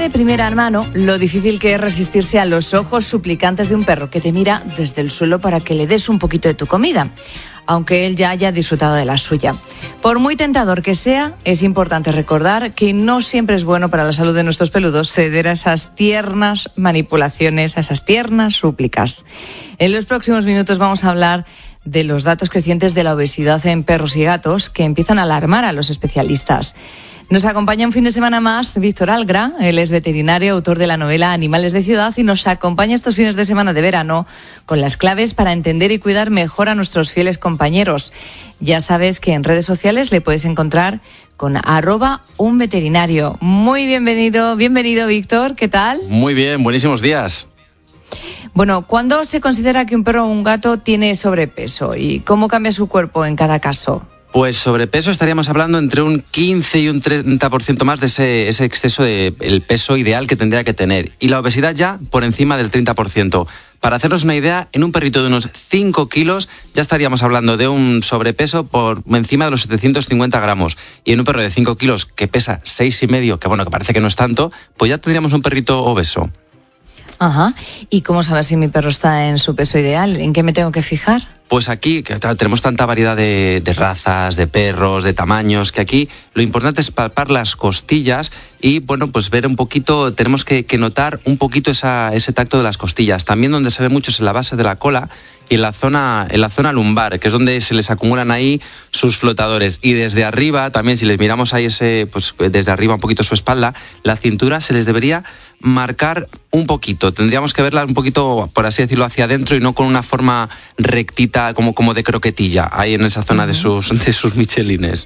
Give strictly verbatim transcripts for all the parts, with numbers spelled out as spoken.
de primera mano lo difícil que es resistirse a los ojos suplicantes de un perro que te mira desde el suelo para que le des un poquito de tu comida, aunque él ya haya disfrutado de la suya. Por muy tentador que sea, es importante recordar que no siempre es bueno para la salud de nuestros peludos ceder a esas tiernas manipulaciones, a esas tiernas súplicas. En los próximos minutos vamos a hablar de los datos crecientes de la obesidad en perros y gatos que empiezan a alarmar a los especialistas. Nos acompaña un fin de semana más Víctor Algra, él es veterinario, autor de la novela Animales de Ciudad, y nos acompaña estos fines de semana de verano con las claves para entender y cuidar mejor a nuestros fieles compañeros. Ya sabes que en redes sociales le puedes encontrar con arroba un veterinario. Muy bienvenido, bienvenido Víctor, ¿qué tal? Muy bien, buenísimos días. Bueno, ¿cuándo se considera que un perro o un gato tiene sobrepeso y cómo cambia su cuerpo en cada caso? Pues sobrepeso estaríamos hablando entre un quince y un treinta por ciento más de ese, ese exceso de el peso ideal que tendría que tener. Y la obesidad ya por encima del treinta por ciento. Para hacernos una idea, en un perrito de unos cinco kilos ya estaríamos hablando de un sobrepeso por encima de los setecientos cincuenta gramos. Y en un perro de cinco kilos que pesa seis y medio, que bueno, que parece que no es tanto, pues ya tendríamos un perrito obeso. Ajá. ¿Y cómo saber si mi perro está en su peso ideal? ¿En qué me tengo que fijar? Pues aquí que tenemos tanta variedad de, de razas, de perros, de tamaños, que aquí lo importante es palpar las costillas y, bueno, pues ver un poquito, tenemos que, que notar un poquito esa, ese tacto de las costillas. También donde se ve mucho es en la base de la cola y en la zona, en la zona lumbar, que es donde se les acumulan ahí sus flotadores. Y desde arriba, también si les miramos ahí ese, pues desde arriba un poquito su espalda, la cintura se les debería marcar un poquito. Tendríamos que verla un poquito, por así decirlo, hacia adentro y no con una forma rectita como, como de croquetilla, ahí en esa zona uh-huh. de sus, de sus michelines.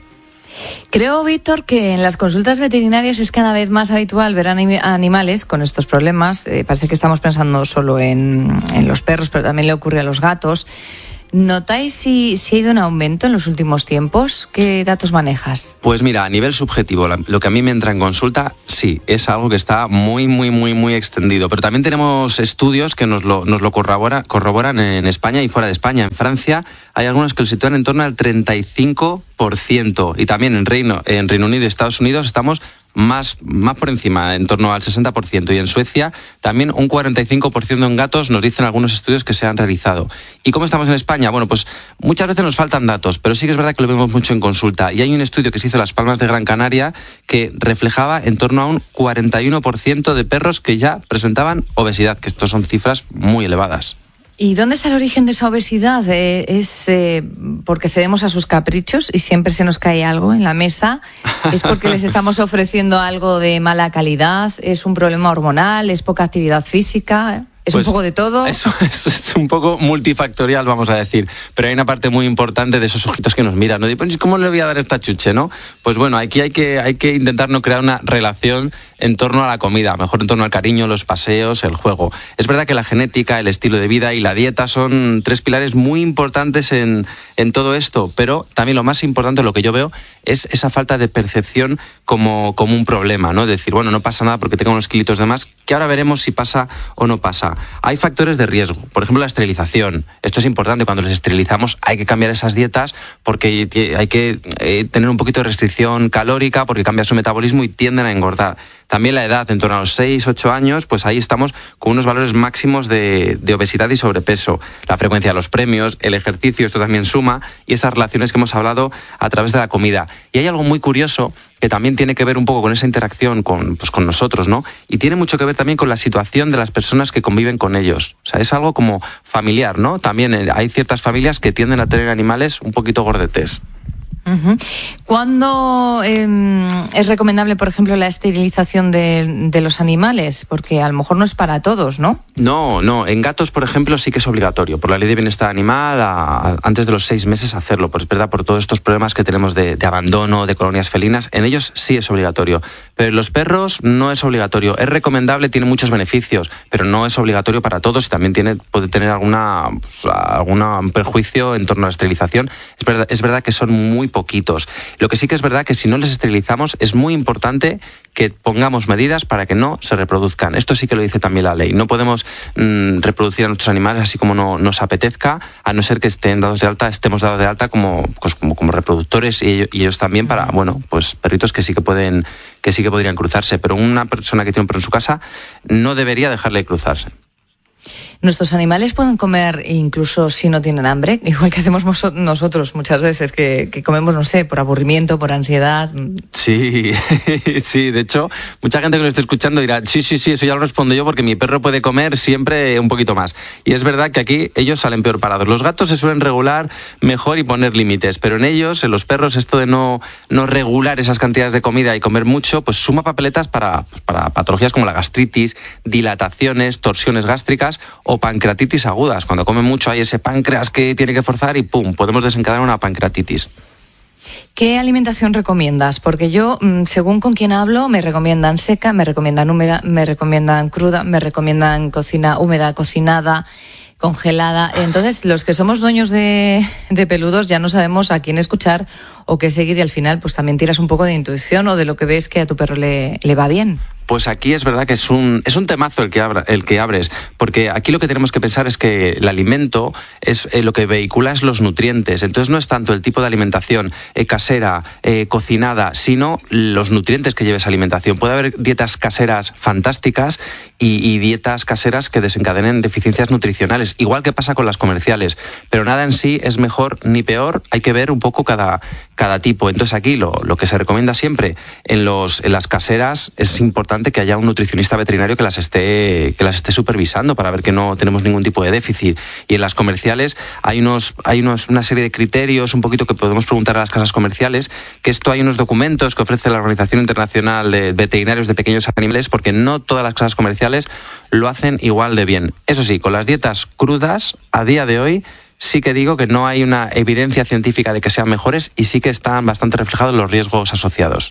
Creo, Víctor, que en las consultas veterinarias es cada vez más habitual ver anim- animales con estos problemas. Eh, parece que estamos pensando solo en, en los perros, pero también le ocurre a los gatos. ¿Notáis si, si ha ido en aumento en los últimos tiempos? ¿Qué datos manejas? Pues mira, a nivel subjetivo, lo que a mí me entra en consulta, sí, es algo que está muy, muy, muy, muy extendido. Pero también tenemos estudios que nos lo, nos lo corrobora, corroboran en España y fuera de España. En Francia hay algunos que lo sitúan en torno al treinta y cinco por ciento. Y también en Reino, en Reino Unido y Estados Unidos estamos Más, más por encima, en torno al sesenta por ciento. Y en Suecia también un cuarenta y cinco por ciento en gatos, nos dicen algunos estudios que se han realizado. ¿Y cómo estamos en España? Bueno, pues muchas veces nos faltan datos, pero sí que es verdad que lo vemos mucho en consulta. Y hay un estudio que se hizo en Las Palmas de Gran Canaria que reflejaba en torno a un cuarenta y uno por ciento de perros que ya presentaban obesidad, que estos son cifras muy elevadas. ¿Y dónde está el origen de esa obesidad? Eh, ¿Es eh, porque cedemos a sus caprichos y siempre se nos cae algo en la mesa? ¿Es porque les estamos ofreciendo algo de mala calidad? ¿Es un problema hormonal? ¿Es poca actividad física? ¿Es pues un poco de todo? Eso, eso es un poco multifactorial, vamos a decir. Pero hay una parte muy importante de esos ojitos que nos miran, ¿no? Y pues, ¿cómo le voy a dar esta chuche, no? Pues bueno, aquí hay que, hay que intentar no crear una relación en torno a la comida, mejor en torno al cariño, los paseos, el juego. Es verdad que la genética, el estilo de vida y la dieta son tres pilares muy importantes en, en todo esto, pero también lo más importante, lo que yo veo, es esa falta de percepción como, como un problema, ¿no? Decir, bueno, no pasa nada porque tengo unos kilitos de más, que ahora veremos si pasa o no pasa. Hay factores de riesgo, por ejemplo la esterilización. Esto es importante, cuando les esterilizamos hay que cambiar esas dietas porque hay que eh, tener un poquito de restricción calórica porque cambia su metabolismo y tienden a engordar. También la edad, en torno a los seis, ocho años, pues ahí estamos con unos valores máximos de, de obesidad y sobrepeso. La frecuencia de los premios, el ejercicio, esto también suma, y esas relaciones que hemos hablado a través de la comida. Y hay algo muy curioso que también tiene que ver un poco con esa interacción con, pues, con nosotros, ¿no? Y tiene mucho que ver también con la situación de las personas que conviven con ellos. O sea, es algo como familiar, ¿no? También hay ciertas familias que tienden a tener animales un poquito gordetes. Uh-huh. ¿Cuándo eh, es recomendable, por ejemplo, la esterilización de, de los animales? Porque a lo mejor no es para todos, ¿no? No, no. En gatos, por ejemplo, sí que es obligatorio. Por la Ley de Bienestar Animal, a, a, antes de los seis meses hacerlo. Pues es verdad, por todos estos problemas que tenemos de, de abandono, de colonias felinas, en ellos sí es obligatorio. Pero en los perros no es obligatorio. Es recomendable, tiene muchos beneficios, pero no es obligatorio para todos y también tiene, puede tener alguna, pues, algún perjuicio en torno a la esterilización. Es verdad, es verdad que son muy poquitos. Lo que sí que es verdad que si no les esterilizamos es muy importante que pongamos medidas para que no se reproduzcan. Esto sí que lo dice también la ley. No podemos mmm, reproducir a nuestros animales así como no, nos apetezca, a no ser que estén dados de alta, estemos dados de alta como, pues, como, como reproductores y ellos, y ellos también para, bueno, pues perritos que sí que pueden que sí que podrían cruzarse, pero una persona que tiene un perro en su casa no debería dejarle cruzarse. ¿Nuestros animales pueden comer incluso si no tienen hambre? Igual que hacemos nosotros muchas veces, que, que comemos, no sé, por aburrimiento, por ansiedad. Sí, sí, de hecho, mucha gente que lo esté escuchando dirá, sí, sí, sí, eso ya lo respondo yo porque mi perro puede comer siempre un poquito más. Y es verdad que aquí ellos salen peor parados. Los gatos se suelen regular mejor y poner límites, pero en ellos, en los perros, esto de no, no regular esas cantidades de comida y comer mucho, pues suma papeletas para, para patologías como la gastritis, dilataciones, torsiones gástricas o pancreatitis agudas. Cuando come mucho hay ese páncreas que tiene que forzar y ¡pum!, podemos desencadenar una pancreatitis. ¿Qué alimentación recomiendas? Porque yo, según con quién hablo, me recomiendan seca, me recomiendan húmeda, me recomiendan cruda, me recomiendan cocina húmeda, cocinada, congelada. Entonces, los que somos dueños de, de peludos ya no sabemos a quién escuchar o qué seguir, y al final pues también tiras un poco de intuición o de lo que ves que a tu perro le, le va bien. Pues aquí es verdad que es un, es un temazo el que, abra, el que abres, porque aquí lo que tenemos que pensar es que el alimento es eh, lo que vehicula es los nutrientes. Entonces no es tanto el tipo de alimentación eh, casera, eh, cocinada, sino los nutrientes que lleve esa alimentación. Puede haber dietas caseras fantásticas y, y dietas caseras que desencadenen deficiencias nutricionales, igual que pasa con las comerciales, pero nada en sí es mejor ni peor, hay que ver un poco cada, cada tipo. Entonces aquí lo, lo que se recomienda siempre en, los, en las caseras es importante que haya un nutricionista veterinario que las esté que las esté supervisando para ver que no tenemos ningún tipo de déficit. Y en las comerciales hay unos hay unos, una serie de criterios un poquito que podemos preguntar a las casas comerciales, que esto hay unos documentos que ofrece la Organización Internacional de Veterinarios de Pequeños Animales, porque no todas las casas comerciales lo hacen igual de bien. Eso sí, con las dietas crudas a día de hoy sí que digo que no hay una evidencia científica de que sean mejores y sí que están bastante reflejados los riesgos asociados.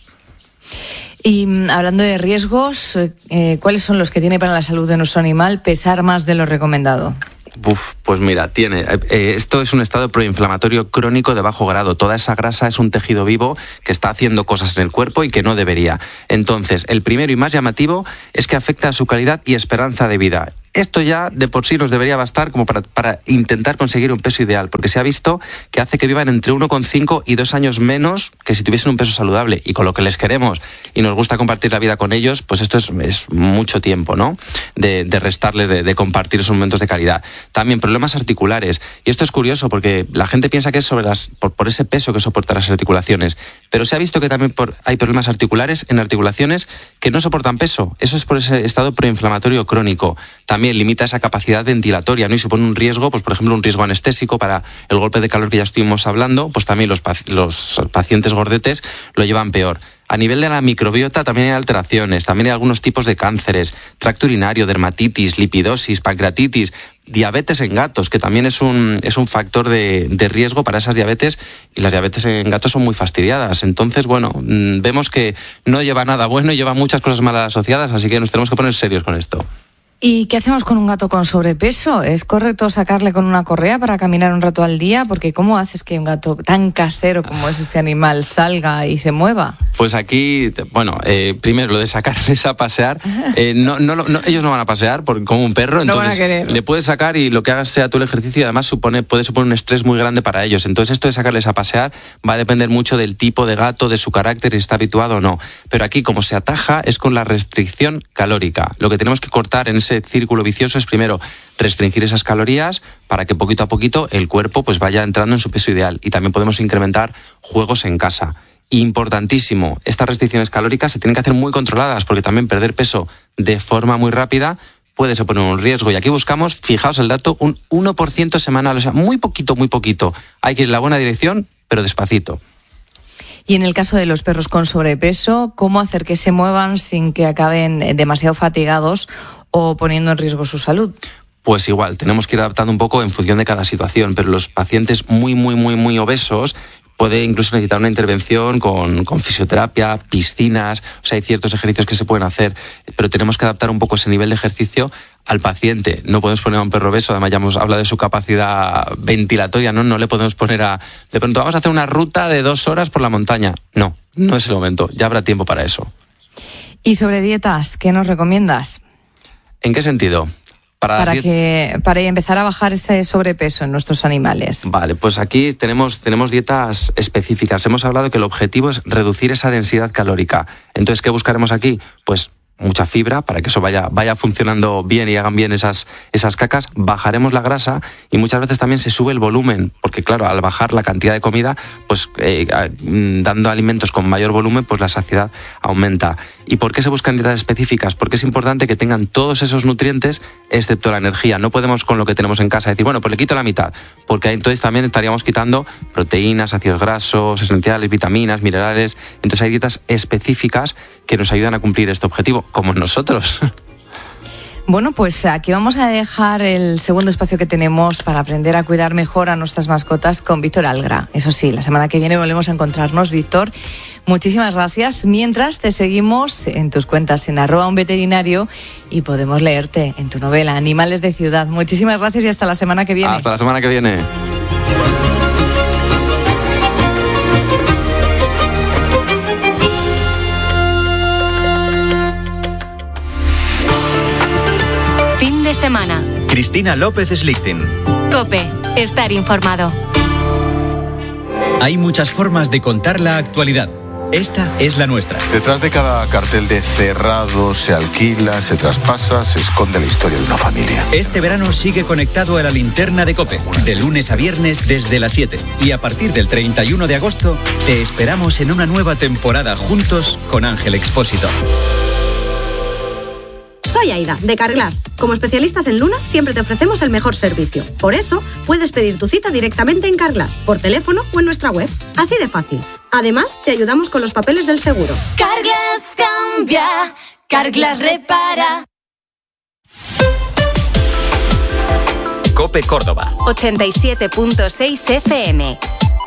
Y hablando de riesgos, eh, ¿cuáles son los que tiene para la salud de nuestro animal pesar más de lo recomendado? Uf, pues mira, tiene eh, esto es un estado proinflamatorio crónico de bajo grado. Toda esa grasa es un tejido vivo que está haciendo cosas en el cuerpo y que no debería. Entonces, el primero y más llamativo es que afecta a su calidad y esperanza de vida. Esto ya de por sí nos debería bastar como para, para intentar conseguir un peso ideal, porque se ha visto que hace que vivan entre uno coma cinco y dos años menos que si tuviesen un peso saludable. Y con lo que les queremos y nos gusta compartir la vida con ellos, pues esto es, es mucho tiempo, ¿no? De, de restarles, de, de compartir esos momentos de calidad. También problemas articulares. Y esto es curioso porque la gente piensa que es sobre las, por, por ese peso que soportan las articulaciones. Pero se ha visto que también por, hay problemas articulares en articulaciones que no soportan peso. Eso es por ese estado proinflamatorio crónico. También limita esa capacidad ventilatoria, ¿no? Y supone un riesgo, pues por ejemplo un riesgo anestésico para el golpe de calor que ya estuvimos hablando, pues también los, los pacientes gordetes lo llevan peor. A nivel de la microbiota también hay alteraciones, también hay algunos tipos de cánceres, tracto urinario, dermatitis, lipidosis, pancreatitis, diabetes en gatos, que también es un, es un factor de, de riesgo para esas diabetes, y las diabetes en gatos son muy fastidiadas. Entonces, bueno, vemos que no lleva nada bueno y lleva muchas cosas malas asociadas, así que nos tenemos que poner serios con esto. ¿Y qué hacemos con un gato con sobrepeso? ¿Es correcto sacarle con una correa para caminar un rato al día? Porque ¿cómo haces que un gato tan casero como es este animal salga y se mueva? Pues aquí, bueno, eh, primero lo de sacarles a pasear, eh, no, no, no, ellos no van a pasear porque, como un perro, entonces no van a querer. Le puedes sacar y lo que hagas sea tú el ejercicio, y además supone, puede suponer un estrés muy grande para ellos. Entonces esto de sacarles a pasear va a depender mucho del tipo de gato, de su carácter, si está habituado o no. Pero aquí, como se ataja, es con la restricción calórica. Lo que tenemos que cortar en ese círculo vicioso es primero restringir esas calorías para que poquito a poquito el cuerpo pues vaya entrando en su peso ideal. Y también podemos incrementar juegos en casa. Importantísimo, estas restricciones calóricas se tienen que hacer muy controladas, porque también perder peso de forma muy rápida puede suponer un riesgo. Y aquí buscamos, fijaos el dato, un uno por ciento semanal, o sea, muy poquito, muy poquito. Hay que ir en la buena dirección, pero despacito. Y en el caso de los perros con sobrepeso, ¿cómo hacer que se muevan sin que acaben demasiado fatigados o poniendo en riesgo su salud? Pues igual, tenemos que ir adaptando un poco en función de cada situación, pero los pacientes muy, muy, muy, muy obesos puede incluso necesitar una intervención con, con fisioterapia, piscinas, o sea, hay ciertos ejercicios que se pueden hacer, pero tenemos que adaptar un poco ese nivel de ejercicio al paciente. No podemos poner a un perro obeso, además ya hemos hablado de su capacidad ventilatoria, ¿no? No le podemos poner a... De pronto vamos a hacer una ruta de dos horas por la montaña. No, no es el momento, ya habrá tiempo para eso. ¿Y sobre dietas, qué nos recomiendas? ¿En qué sentido? Para, para, decir... que, para empezar a bajar ese sobrepeso en nuestros animales. Vale, pues aquí tenemos, tenemos dietas específicas. Hemos hablado que el objetivo es reducir esa densidad calórica. Entonces, ¿qué buscaremos aquí? Pues mucha fibra para que eso vaya, vaya funcionando bien y hagan bien esas, esas cacas. Bajaremos la grasa y muchas veces también se sube el volumen, porque claro, al bajar la cantidad de comida, pues eh, dando alimentos con mayor volumen, pues la saciedad aumenta. ¿Y por qué se buscan dietas específicas? Porque es importante que tengan todos esos nutrientes, excepto la energía. No podemos con lo que tenemos en casa decir, bueno, pues le quito la mitad, porque entonces también estaríamos quitando proteínas, ácidos grasos, esenciales, vitaminas, minerales. Entonces hay dietas específicas que nos ayudan a cumplir este objetivo, como nosotros. Bueno, pues aquí vamos a dejar el segundo espacio que tenemos para aprender a cuidar mejor a nuestras mascotas con Víctor Algra. Eso sí, la semana que viene volvemos a encontrarnos. Víctor, muchísimas gracias. Mientras te seguimos en tus cuentas en arroba un veterinario y podemos leerte en tu novela Animales de Ciudad. Muchísimas gracias y hasta la semana que viene. Hasta la semana que viene. Fin de semana. Cristina López Slichting. COPE. Estar informado. Hay muchas formas de contar la actualidad. Esta es la nuestra. Detrás de cada cartel de cerrado, se alquila, se traspasa, se esconde la historia de una familia. Este verano sigue conectado a la linterna de COPE, de lunes a viernes desde las siete. Y a partir del treinta y uno de agosto, te esperamos en una nueva temporada juntos con Ángel Expósito. Soy Aida, de Carglass. Como especialistas en lunas, siempre te ofrecemos el mejor servicio. Por eso, puedes pedir tu cita directamente en Carglass, por teléfono o en nuestra web. Así de fácil. Además, te ayudamos con los papeles del seguro. Carglass cambia, Carglass repara. COPE Córdoba. ochenta y siete punto seis F M.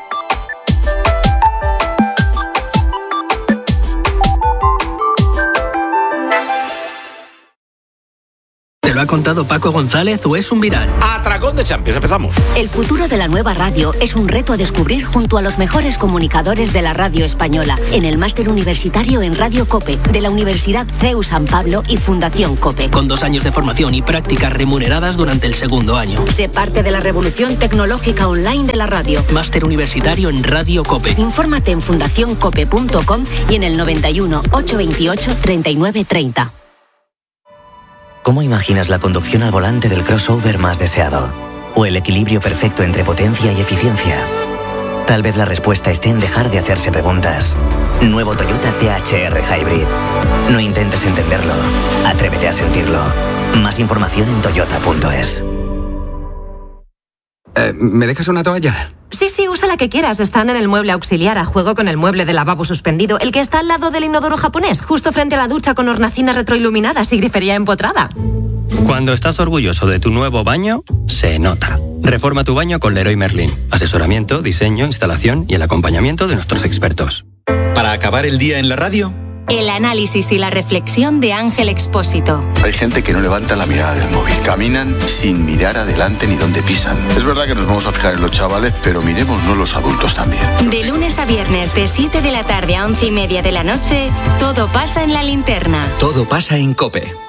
¿Te lo ha contado Paco González o es un viral? Atracón de Champions, empezamos. El futuro de la nueva radio es un reto a descubrir junto a los mejores comunicadores de la radio española en el máster universitario en Radio COPE de la Universidad C E U San Pablo y Fundación COPE. Con dos años de formación y prácticas remuneradas durante el segundo año. Sé parte de la revolución tecnológica online de la radio. Máster universitario en Radio COPE. Infórmate en fundación cope punto com y en el noventa y uno, ochocientos veintiocho, treinta y nueve treinta. ¿Cómo imaginas la conducción al volante del crossover más deseado? ¿O el equilibrio perfecto entre potencia y eficiencia? Tal vez la respuesta esté en dejar de hacerse preguntas. Nuevo Toyota T H R Hybrid. No intentes entenderlo. Atrévete a sentirlo. Más información en toyota punto es. Eh, ¿Me dejas una toalla? Sí, sí, usa la que quieras. Están en el mueble auxiliar a juego con el mueble de lavabo suspendido, el que está al lado del inodoro japonés, justo frente a la ducha con hornacinas retroiluminadas y grifería empotrada. Cuando estás orgulloso de tu nuevo baño, se nota. Reforma tu baño con Leroy Merlin. Asesoramiento, diseño, instalación y el acompañamiento de nuestros expertos. Para acabar el día en la radio, El análisis y la reflexión de Ángel Expósito. Hay gente que no levanta la mirada del móvil. Caminan sin mirar adelante ni dónde pisan. Es verdad que nos vamos a fijar en los chavales, pero miremosnos los adultos también. De lunes a viernes, de siete de la tarde a once y media de la noche, todo pasa en la linterna. todo pasa en COPE.